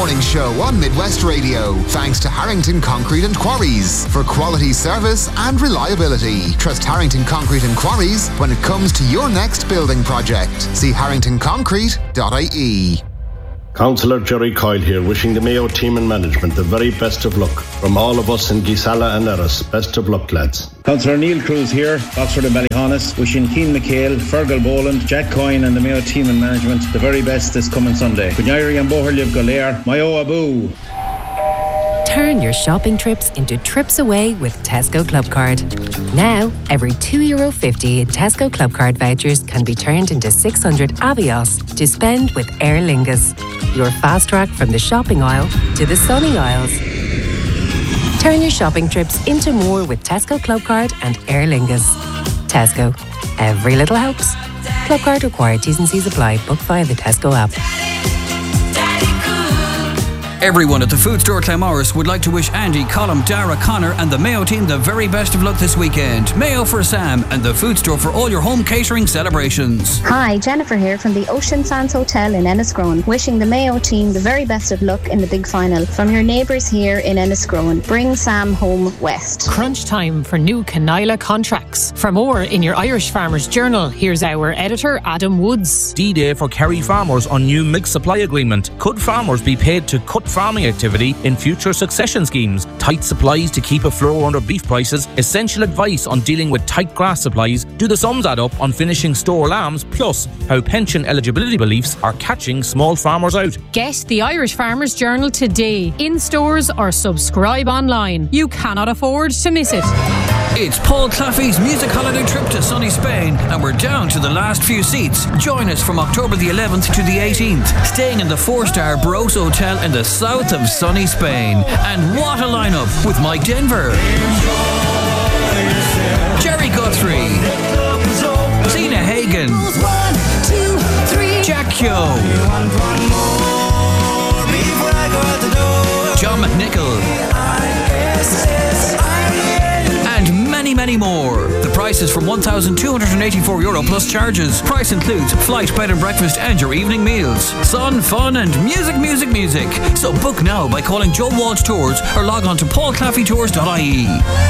morning show on Midwest Radio, thanks to Harrington Concrete and Quarries. For quality service and reliability, trust Harrington Concrete and Quarries when it comes to your next building project. See harringtonconcrete.ie. Councillor Jerry Coyle here, wishing the Mayo team and management the very best of luck. From all of us in Gisala and Erris, best of luck, lads. Councillor Neil Cruz here, Oxford and Ballyhonus, wishing Keane McHale, Fergal Boland, Jack Coyne and the Mayo team and management the very best this coming Sunday. Gunyari and Boherliv Golair, Mayo Abu. Turn your shopping trips into trips away with Tesco Clubcard. Now, every €2.50 in Tesco Clubcard vouchers can be turned into 600 Avios to spend with Aer Lingus. Your fast track from the shopping aisle to the sunny aisles. Turn your shopping trips into more with Tesco Clubcard and Aer Lingus. Tesco. Every little helps. Clubcard required. T's and C's apply. Book via the Tesco app. Everyone at the Food Store Clamorris would like to wish Andy, Colm, Dara, Connor and the Mayo team the very best of luck this weekend. Mayo for Sam and the Food Store for all your home catering celebrations. Hi, Jennifer here from the Ocean Sands Hotel in Enniscrone, wishing the Mayo team the very best of luck in the big final. From your neighbours here in Enniscrone, bring Sam home west. Crunch time for new Canila contracts. For more in your Irish Farmers Journal, here's our editor, Adam Woods. D-Day for Kerry farmers on new milk supply agreement. Could farmers be paid to cut farming activity in future succession schemes? Tight supplies to keep a floor under beef prices. Essential advice on dealing with tight grass supplies. Do the sums add up on finishing store lambs? Plus, how pension eligibility beliefs are catching small farmers out. Get the Irish Farmers Journal today, in stores or subscribe online. You cannot afford to miss it. It's Paul Claffey's music holiday trip to sunny Spain, and we're down to the last few seats. Join us from October the 11th to the 18th, staying in the 4-star Bros Hotel in the south of sunny Spain. And what a lineup with Mike Denver, Jerry Guthrie, Tina Hagen, Jack Kyo, John McNichol, and many more. The price is from €1,284 plus charges. Price includes flight, bed and breakfast and your evening meals. Sun, fun and music. So book now by calling Joe Walsh Tours or log on to paulclaffeytours.ie.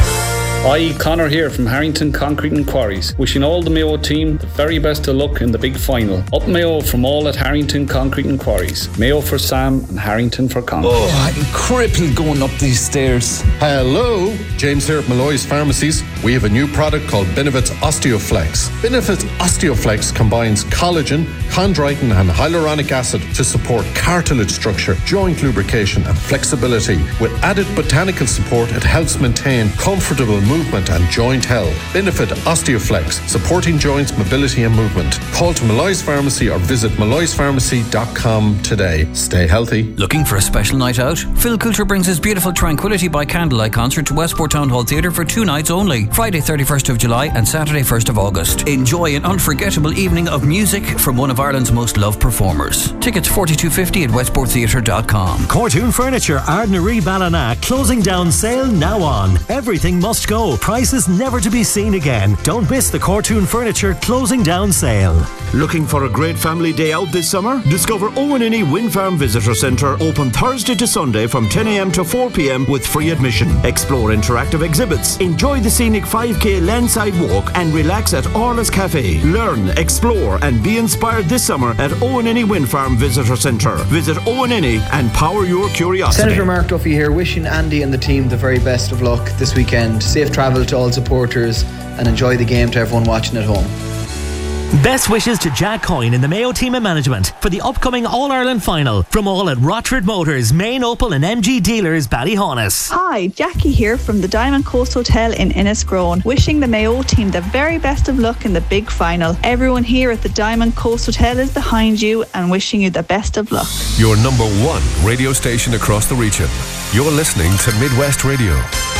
Hi, Connor here from Harrington Concrete and Quarries, wishing all the Mayo team the very best of luck in the big final. Up Mayo from all at Harrington Concrete and Quarries. Mayo for Sam and Harrington for Connor. Oh, I'm crippled going up these stairs. Hello, James here at Malloy's Pharmacies. We have a new product called Benefits Osteoflex. Benefits Osteoflex combines collagen, chondroitin and hyaluronic acid to support cartilage structure, joint lubrication and flexibility. With added botanical support, it helps maintain comfortable movement and joint health. Benefit Osteoflex, supporting joints, mobility and movement. Call to Malloy's Pharmacy or visit malloyspharmacy.com today. Stay healthy. Looking for a special night out? Phil Coulter brings his beautiful Tranquility by Candlelight concert to Westport Town Hall Theatre for 2 nights only, Friday 31st of July and Saturday 1st of August. Enjoy an unforgettable evening of music from one of Ireland's most loved performers. Tickets $42.50 at westporttheatre.com. Cortoon Furniture, Ardnaree Ballina, closing down sale now on. Everything must go. Prices never to be seen again. Don't miss the Cortoon Furniture closing down sale. Looking for a great family day out this summer? Discover Owenini Wind Farm Visitor Centre, open Thursday to Sunday from 10 a.m. to 4 p.m. with free admission. Explore interactive exhibits, enjoy the scenic 5k landside walk and relax at Orla's Cafe. Learn, explore and be inspired this summer at Owenini Wind Farm Visitor Centre. Visit Owenini and power your curiosity. Senator Mark Duffy here, wishing Andy and the team the very best of luck this weekend. Safe travel to all supporters and enjoy the game to everyone watching at home. Best wishes to Jack Coyne and the Mayo team and management for the upcoming All-Ireland final from all at Rochford Motors, Main Opel and MG Dealers, Ballyhonus. Hi, Jackie here from the Diamond Coast Hotel in Enniscrone, wishing the Mayo team the very best of luck in the big final. Everyone here at the Diamond Coast Hotel is behind you and wishing you the best of luck. Your number one radio station across the region. You're listening to Midwest Radio.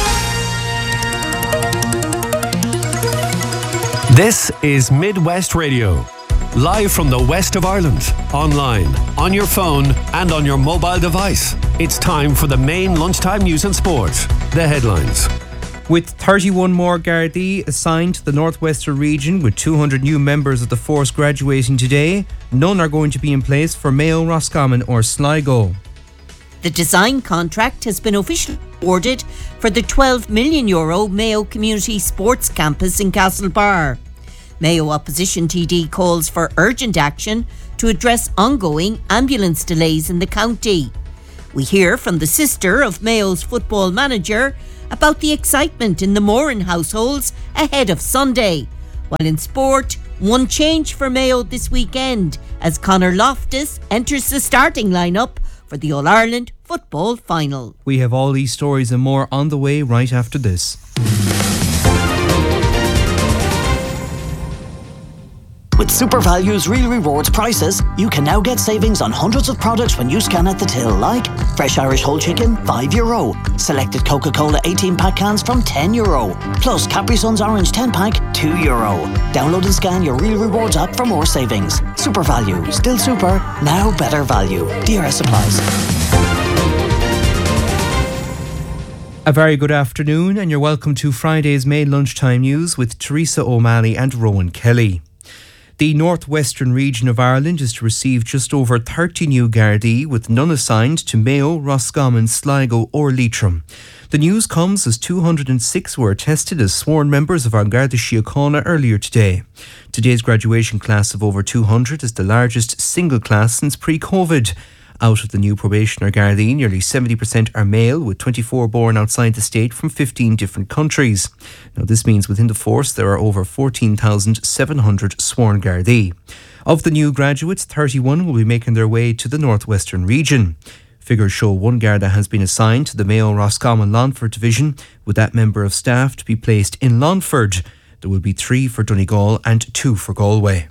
This is Midwest Radio, live from the west of Ireland, online, on your phone and on your mobile device. It's time for the main lunchtime news and sport. The headlines. With 31 more Gardaí assigned to the Northwestern region, with 200 new members of the force graduating today, none are going to be in place for Mayo, Roscommon or Sligo. The design contract has been officially awarded for the €12 million Mayo Community Sports Campus in Castlebar. Mayo opposition TD calls for urgent action to address ongoing ambulance delays in the county. We hear from the sister of Mayo's football manager about the excitement in the Moran households ahead of Sunday. While in sport, one change for Mayo this weekend as Conor Loftus enters the starting lineup for the All-Ireland football final. We have all these stories and more on the way right after this. With SuperValue's Real Rewards prices, you can now get savings on hundreds of products when you scan at the till, like fresh Irish whole chicken, €5. Selected Coca-Cola 18-pack cans from €10. Plus Capri Sun's Orange 10-pack, €2. Download and scan your Real Rewards app for more savings. SuperValue, still super, now better value. DRS applies. A very good afternoon, and you're welcome to Friday's Main Lunchtime News with Teresa O'Malley and Rowan Kelly. The northwestern region of Ireland is to receive just over 30 new Gardaí, with none assigned to Mayo, Roscommon, Sligo or Leitrim. The news comes as 206 were attested as sworn members of our Garda Síochána earlier today. Today's graduation class of over 200 is the largest single class since pre-COVID. Out of the new probationer Gardaí, nearly 70% are male, with 24 born outside the state from 15 different countries. Now, this means within the force there are over 14,700 sworn Gardaí. Of the new graduates, 31 will be making their way to the northwestern region. Figures show one Garda has been assigned to the Mayo Roscommon Longford division, with that member of staff to be placed in Longford. There will be 3 for Donegal and 2 for Galway.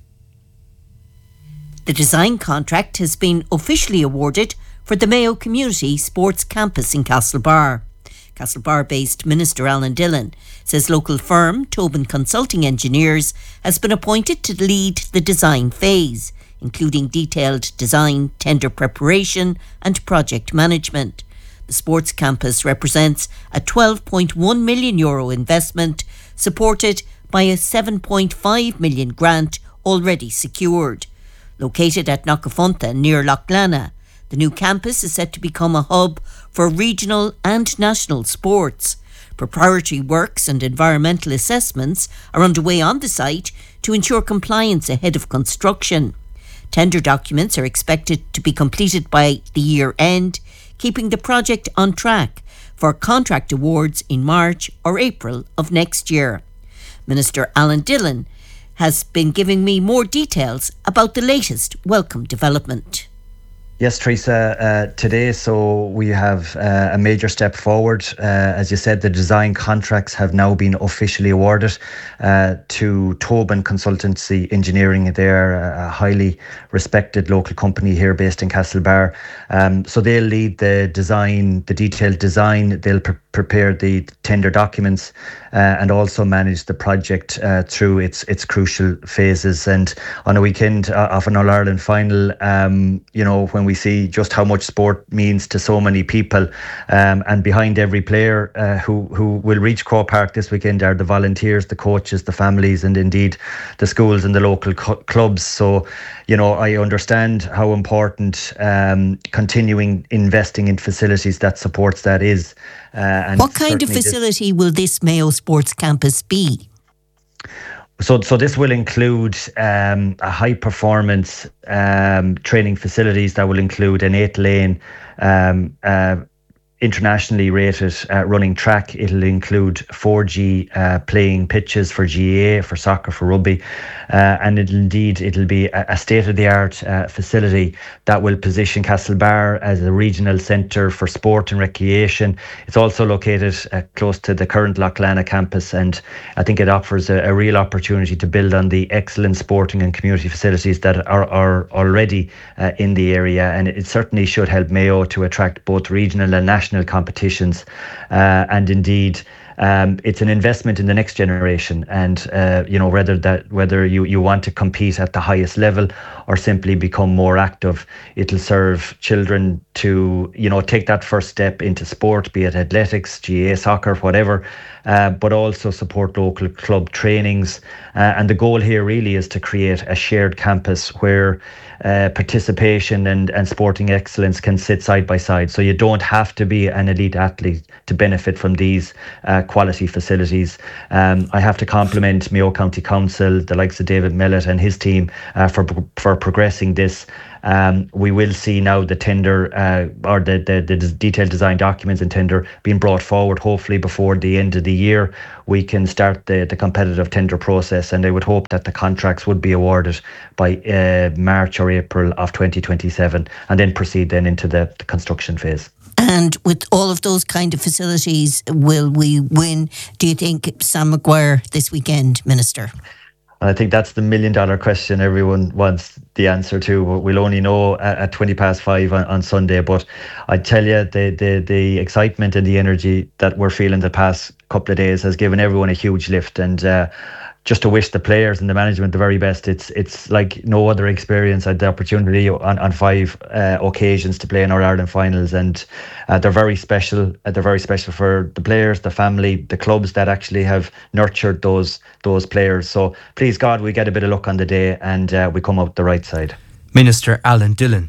The design contract has been officially awarded for the Mayo Community Sports Campus in Castlebar. Castlebar-based Minister Alan Dillon says local firm Tobin Consulting Engineers has been appointed to lead the design phase, including detailed design, tender preparation and project management. The sports campus represents a €12.1 million investment supported by a €7.5 million grant already secured. Located at Knockafunta near Loughlana, the new campus is set to become a hub for regional and national sports. Preparatory works and environmental assessments are underway on the site to ensure compliance ahead of construction. Tender documents are expected to be completed by the year end, keeping the project on track for contract awards in March or April of next year. Minister Alan Dillon has been giving me more details about the latest welcome development. Yes, Teresa, today we have a major step forward. As you said, the design contracts have now been officially awarded to Tobin Consultancy Engineering. They're a highly respected local company here based in Castlebar. So they'll lead the design, the detailed design. They'll prepare the tender documents and also manage the project through its crucial phases. And on a weekend of an All-Ireland final, when we see just how much sport means to so many people, and behind every player who will reach Croke Park this weekend are the volunteers, the coaches, the families, and indeed the schools and the local clubs. So, I understand how important continuing investing in facilities that supports that is. And what kind of facility will this Mayo Sports Campus be? So this will include a high performance training facilities that will include an 8-lane internationally rated running track. It'll include 4G playing pitches for GAA, for soccer, for rugby, and it'll be a state-of-the-art facility that will position Castlebar as a regional centre for sport and recreation. It's also located close to the current Loughlana campus, and I think it offers a real opportunity to build on the excellent sporting and community facilities that are already in the area, and it certainly should help Mayo to attract both regional and national competitions, and indeed it's an investment in the next generation, and whether you want to compete at the highest level or simply become more active. It'll serve children to, take that first step into sport, be it athletics, GAA soccer, whatever, but also support local club trainings. And the goal here really is to create a shared campus where participation and sporting excellence can sit side by side. So you don't have to be an elite athlete to benefit from these quality facilities. I have to compliment Mayo County Council, the likes of David Mellett and his team for progressing this. We will see now the tender or the detailed design documents and tender being brought forward. Hopefully before the end of the year we can start the competitive tender process, and I would hope that the contracts would be awarded by March or April of 2027 and then proceed then into the construction phase. And with all of those kind of facilities, will we win, do you think, Sam Maguire this weekend, Minister? I think that's the $1 million question everyone wants the answer to. We'll only know at 5:20 on Sunday. But I tell you, the excitement and the energy that we're feeling the past couple of days has given everyone a huge lift. And just to wish the players and the management the very best. It's like no other experience. I had the opportunity on 5 occasions to play in our Ireland finals, and they're very special. They're very special for the players, the family, the clubs that actually have nurtured those players. So please God, we get a bit of luck on the day and we come out the right side. Minister Alan Dillon.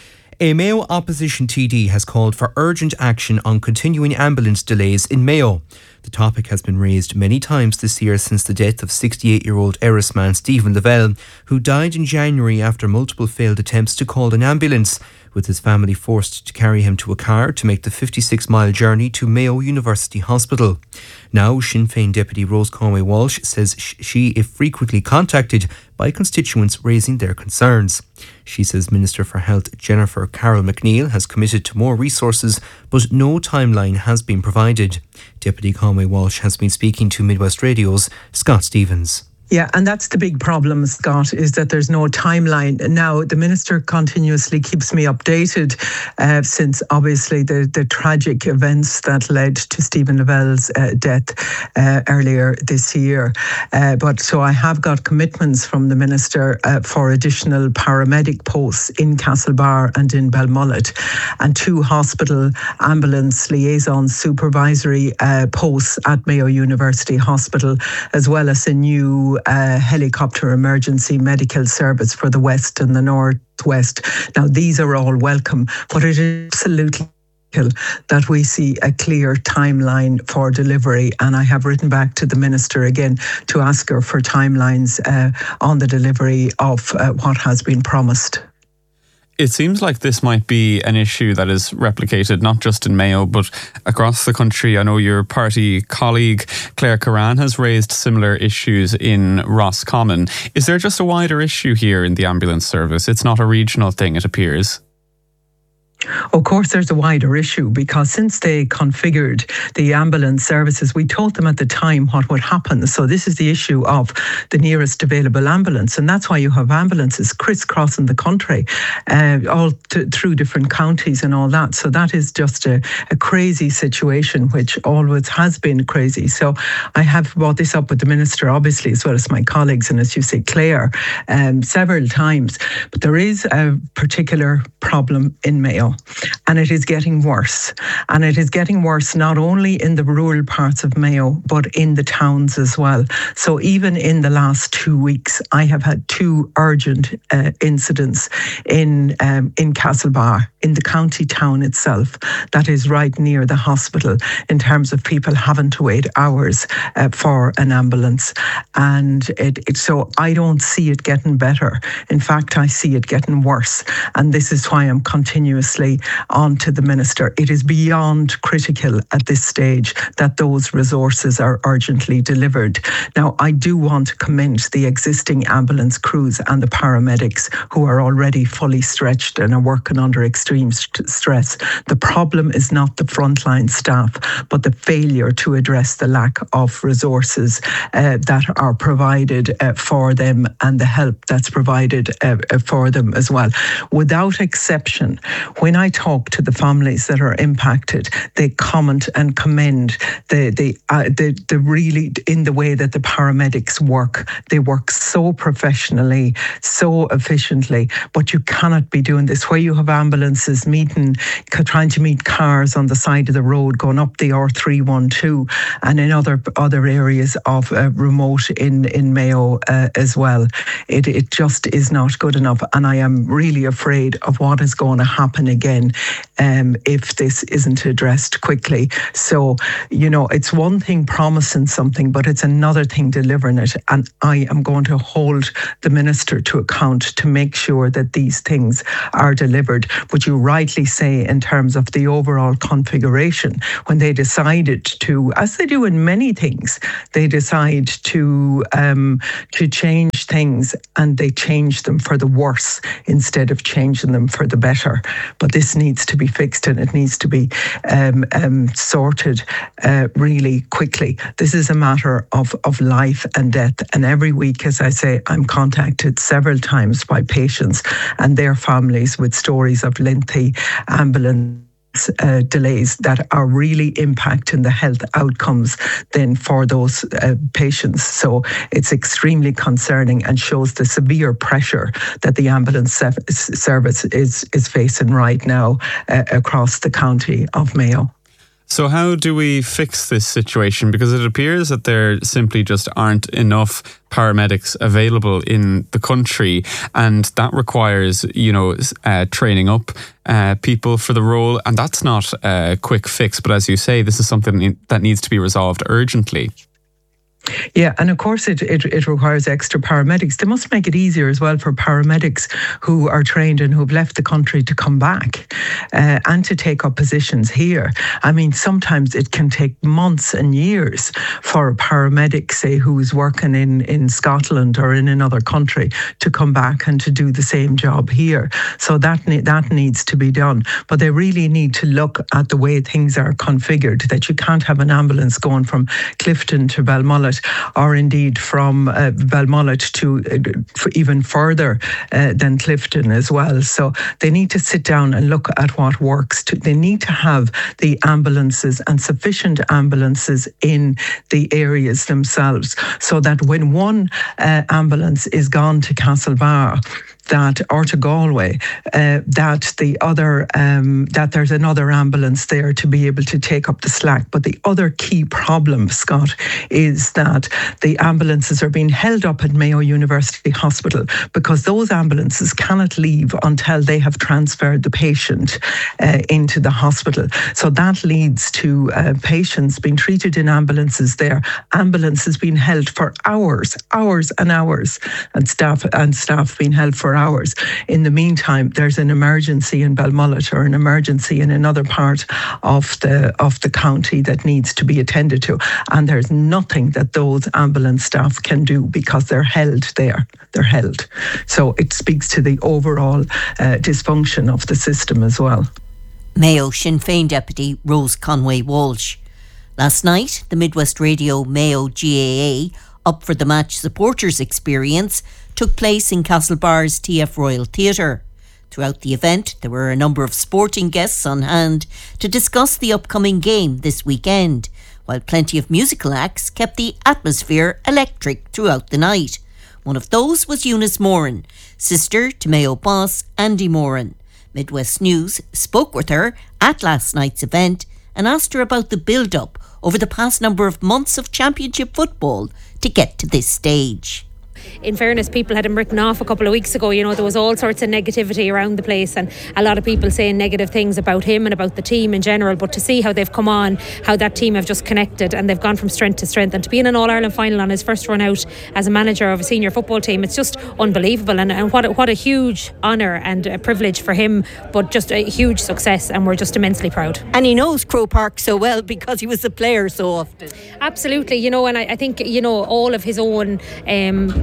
A Mayo opposition TD has called for urgent action on continuing ambulance delays in Mayo. The topic has been raised many times this year since the death of 68-year-old Erris man Stephen Lavelle, who died in January after multiple failed attempts to call an ambulance, with his family forced to carry him to a car to make the 56-mile journey to Mayo University Hospital. Now, Sinn Féin Deputy Rose Conway-Walsh says she is frequently contacted by constituents raising their concerns. She says Minister for Health Jennifer Carroll McNeil has committed to more resources, but no timeline has been provided. Deputy Conway-Walsh has been speaking to Midwest Radio's Scott Stevens. Yeah, and that's the big problem, Scott, is that there's no timeline. Now, the Minister continuously keeps me updated since obviously the tragic events that led to Stephen Lavelle's death earlier this year. But so I have got commitments from the Minister for additional paramedic posts in Castlebar and in Belmullet, and 2 hospital ambulance liaison supervisory posts at Mayo University Hospital, as well as a new helicopter emergency medical service for the West and the Northwest. Now, these are all welcome, but it is absolutely that we see a clear timeline for delivery, and I have written back to the Minister again to ask her for timelines on the delivery of what has been promised. It seems like this might be an issue that is replicated not just in Mayo but across the country. I know your party colleague Claire Curran has raised similar issues in Roscommon. Is there just a wider issue here in the ambulance service? It's not a regional thing, it appears. Of course, there's a wider issue, because since they configured the ambulance services, we told them at the time what would happen. So this is the issue of the nearest available ambulance. And that's why you have ambulances crisscrossing the country, through different counties and all that. So that is just a crazy situation, which always has been crazy. So I have brought this up with the Minister, obviously, as well as my colleagues, and as you say, Claire, several times. But there is a particular problem in Mayo, and it is getting worse. And it is getting worse not only in the rural parts of Mayo, but in the towns as well. So even in the last 2 weeks, I have had 2 urgent incidents in Castlebar, in the county town itself, that is right near the hospital, in terms of people having to wait hours for an ambulance. And so I don't see it getting better. In fact, I see it getting worse. And this is why I'm continuously on to the Minister. It is beyond critical at this stage that those resources are urgently delivered. Now, I do want to commend the existing ambulance crews and the paramedics who are already fully stretched and are working under extreme extreme stress. The problem is not the frontline staff, but the failure to address the lack of resources that are provided for them and the help that's provided for them as well. Without exception, when I talk to the families that are impacted, they comment and commend the really in the way that the paramedics work. They work so professionally, so efficiently, but you cannot be doing this where you have ambulances trying to meet cars on the side of the road going up the R312 and in other areas of remote in Mayo as well. It just is not good enough, and I am really afraid of what is going to happen again if this isn't addressed quickly. So, it's one thing promising something, but it's another thing delivering it, and I am going to hold the Minister to account to make sure that these things are delivered. But you rightly say, in terms of the overall configuration, when they decided to, as they do in many things, they decide to change things, and they change them for the worse instead of changing them for the better. But this needs to be fixed, and it needs to be sorted really quickly. This is a matter of life and death, and every week, as I say, I'm contacted several times by patients and their families with stories of lengthy ambulance delays that are really impacting the health outcomes then for those patients. So it's extremely concerning and shows the severe pressure that the ambulance service is facing right now across the county of Mayo. So how do we fix this situation? Because it appears that there simply just aren't enough paramedics available in the country, and that requires, training up people for the role, and that's not a quick fix. But as you say, this is something that needs to be resolved urgently. Yeah, and of course it requires extra paramedics. They must make it easier as well for paramedics who are trained and who've left the country to come back and to take up positions here. I mean, sometimes it can take months and years for a paramedic, say, who's working in Scotland or in another country to come back and to do the same job here. So that needs to be done. But they really need to look at the way things are configured, that you can't have an ambulance going from Clifton to Balmullet, or indeed from Balmullet to even further than Clifton as well. So they need to sit down and look at what works. They need to have the ambulances and sufficient ambulances in the areas themselves, so that when one ambulance is gone to Castlebar, or to Galway, that there's another ambulance there to be able to take up the slack. But the other key problem, Scott, is that the ambulances are being held up at Mayo University Hospital because those ambulances cannot leave until they have transferred the patient into the hospital. So that leads to patients being treated in ambulances there, ambulances being held for hours and hours, and staff being held for hours. In the meantime, there's an emergency in Balmullet or an emergency in another part of the county that needs to be attended to, and there's nothing that those ambulance staff can do because they're held there. They're held. So it speaks to the overall dysfunction of the system as well. Mayo Sinn Féin Deputy Rose Conway Walsh. Last night, the Midwest Radio Mayo GAA Up for the Match supporters experience took place in Castlebar's TF Royal Theatre. Throughout the event, there were a number of sporting guests on hand to discuss the upcoming game this weekend, while plenty of musical acts kept the atmosphere electric throughout the night. One of those was Eunice Moran, sister to Mayo boss Andy Moran. Midwest News spoke with her at last night's event and asked her about the build-up over the past number of months of championship football to get to this stage. In fairness, people had him written off a couple of weeks ago. There was all sorts of negativity around the place and a lot of people saying negative things about him and about the team in general. But to see how they've come on, how that team have just connected and they've gone from strength to strength, and to be in an All-Ireland final on his first run out as a manager of a senior football team, it's just unbelievable. And what a huge honour and a privilege for him, but just a huge success, and we're just immensely proud. And he knows Croke Park so well because he was a player so often. Absolutely, and I think, all of his own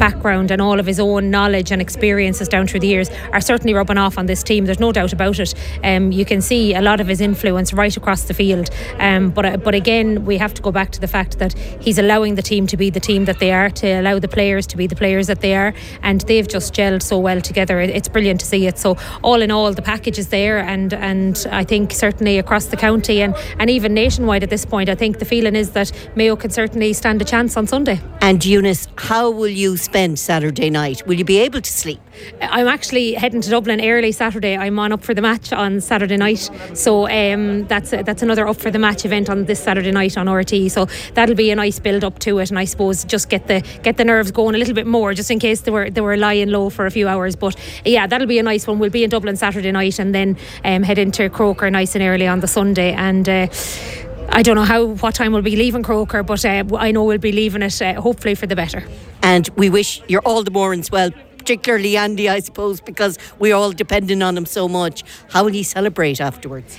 background and all of his own knowledge and experiences down through the years are certainly rubbing off on this team. There's no doubt about it. You can see a lot of his influence right across the field. But again, we have to go back to the fact that he's allowing the team to be the team that they are, to allow the players to be the players that they are, and they've just gelled so well together. It's brilliant to see it. So all in all, the package is there, and I think certainly across the county and even nationwide at this point, I think the feeling is that Mayo can certainly stand a chance on Sunday. And Eunice, how will you spend Saturday night? Will you be able to sleep? I'm actually heading to Dublin early Saturday. I'm on Up for the Match on Saturday night, so that's another Up for the Match event on this Saturday night on RT. So that'll be a nice build up to it, and I suppose just get the nerves going a little bit more, just in case they were lying low for a few hours. But yeah, that'll be a nice one. We'll be in Dublin Saturday night and then head into Croker nice and early on the Sunday. And I don't know what time we'll be leaving Croker, but I know we'll be leaving it hopefully for the better. And we wish you're all the more as well, particularly Andy, I suppose, because we're all dependent on him so much. How will he celebrate afterwards?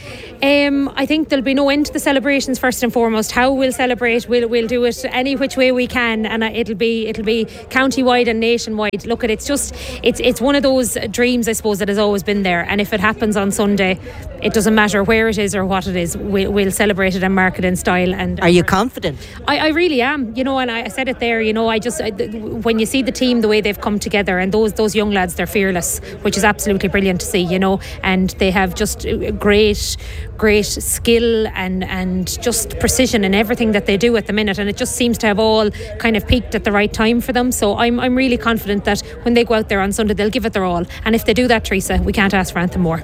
I think there'll be no end to the celebrations. First and foremost, how we'll celebrate, we'll do it any which way we can, and it'll be county-wide and nationwide. Look, it's one of those dreams, I suppose, that has always been there, and if it happens on Sunday, it doesn't matter where it is or what it is, we'll celebrate it and mark it in style. And are you confident? I really am, and I said it there, when you see the team, the way they've come together, and those young lads, they're fearless, which is absolutely brilliant to see, and they have just great skill and just precision in everything that they do at the minute, and it just seems to have all kind of peaked at the right time for them. So I'm really confident that when they go out there on Sunday, they'll give it their all, and if they do that, Teresa, we can't ask for anything more.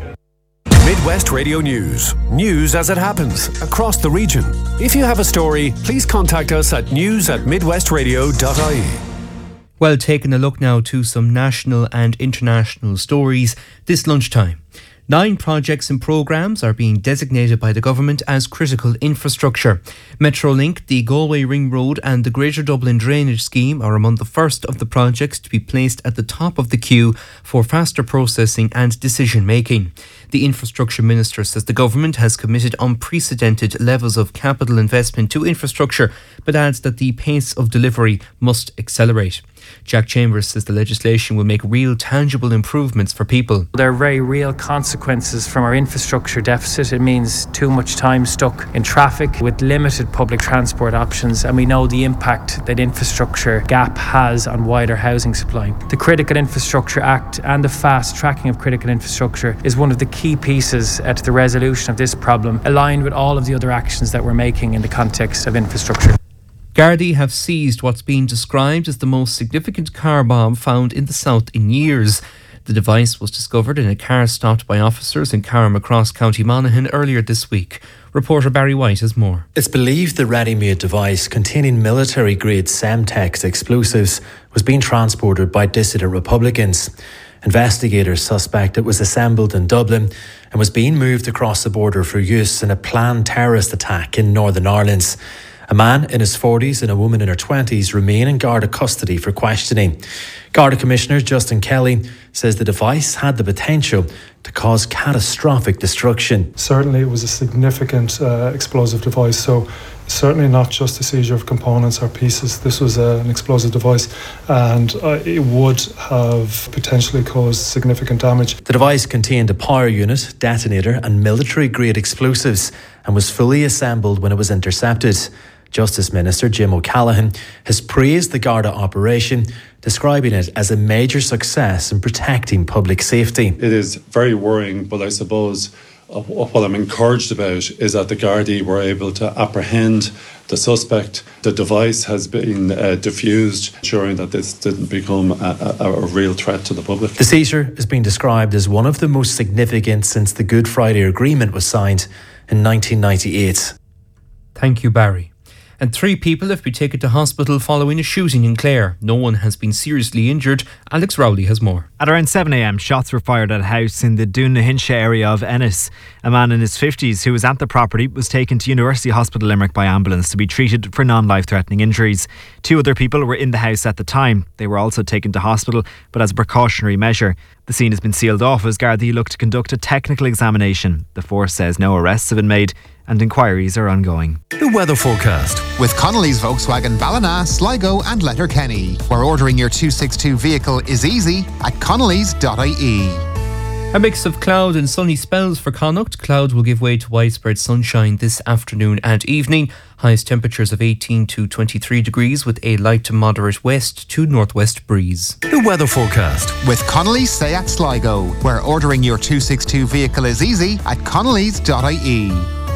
Midwest Radio News. News as it happens across the region. If you have a story, please contact us at news@midwestradio.ie. Well, taking a look now to some national and international stories this lunchtime. 9 projects and programmes are being designated by the government as critical infrastructure. Metrolink, the Galway Ring Road and the Greater Dublin Drainage Scheme are among the first of the projects to be placed at the top of the queue for faster processing and decision making. The Infrastructure Minister says the government has committed unprecedented levels of capital investment to infrastructure, but adds that the pace of delivery must accelerate. Jack Chambers says the legislation will make real tangible improvements for people. There are very real consequences from our infrastructure deficit. It means too much time stuck in traffic with limited public transport options, and we know the impact that infrastructure gap has on wider housing supply. The Critical Infrastructure Act and the fast tracking of critical infrastructure is one of the key pieces to the resolution of this problem, aligned with all of the other actions that we're making in the context of infrastructure. Gardaí have seized what's been described as the most significant car bomb found in the south in years. The device was discovered in a car stopped by officers in Carrickmacross, County Monaghan earlier this week. Reporter Barry White has more. It's believed the ready-made device containing military-grade Semtex explosives was being transported by dissident Republicans. Investigators suspect it was assembled in Dublin and was being moved across the border for use in a planned terrorist attack in Northern Ireland. A man in his 40s and a woman in her 20s remain in Garda custody for questioning. Garda Commissioner Justin Kelly says the device had the potential to cause catastrophic destruction. Certainly it was a significant explosive device, so certainly not just a seizure of components or pieces. This was an explosive device, and it would have potentially caused significant damage. The device contained a power unit, detonator and military-grade explosives and was fully assembled when it was intercepted. Justice Minister Jim O'Callaghan has praised the Garda operation, describing it as a major success in protecting public safety. It is very worrying, but I suppose what I'm encouraged about is that the Gardaí were able to apprehend the suspect. The device has been diffused, ensuring that this didn't become a real threat to the public. The seizure has been described as one of the most significant since the Good Friday Agreement was signed in 1998. Thank you, Barry. And 3 people have been taken to hospital following a shooting in Clare. No one has been seriously injured. Alex Rowley has more. At around 7 a.m, shots were fired at a house in the Doon-na-Hinsha area of Ennis. A man in his 50s who was at the property was taken to University Hospital Limerick by ambulance to be treated for non-life-threatening injuries. 2 other people were in the house at the time. They were also taken to hospital, but as a precautionary measure. The scene has been sealed off as Gardaí look to conduct a technical examination. The force says no arrests have been made and inquiries are ongoing. The weather forecast with Connolly's Volkswagen Ballina, Sligo and Letterkenny, where ordering your 262 vehicle is easy at connellys.ie. A mix of cloud and sunny spells for Connacht. Cloud will give way to widespread sunshine this afternoon and evening. Highest temperatures of 18 to 23 degrees with a light to moderate west to northwest breeze. The weather forecast with Connolly's Seat Sligo, where ordering your 262 vehicle is easy at connellys.ie.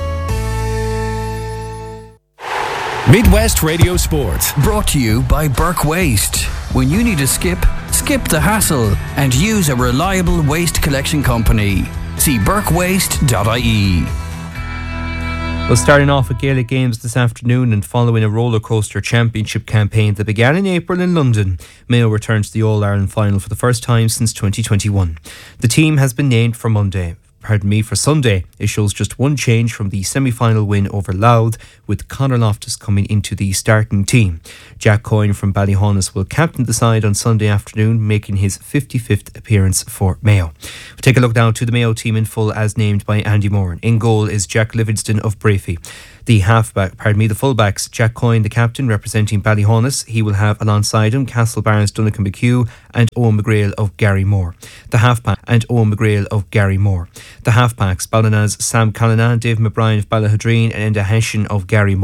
Midwest Radio Sport. Brought to you by Burke Waste. When you need a skip the hassle and use a reliable waste collection company. See burkewaste.ie. Well, starting off with Gaelic Games this afternoon and following a rollercoaster championship campaign that began in April in London, Mayo returns to the All-Ireland final for the first time since 2021. The team has been named for Sunday. It shows just one change from the semi-final win over Louth, with Conor Loftus coming into the starting team. Jack Coyne from Ballyhonus will captain the side on Sunday afternoon, making his 55th appearance for Mayo. We'll take a look now to the Mayo team in full as named by Andy Moran. In goal is Jack Livingston of Brafey. The fullbacks, Jack Coyne, the captain, representing Ballyhonus. He will have alongside him Castlebarnes, Donegan McHugh and Owen McGrail of Garrymore. The halfbacks, Ballina's Sam Callanan, Dave McBrien of Ballahadreen and Enda Hession of Garrymore.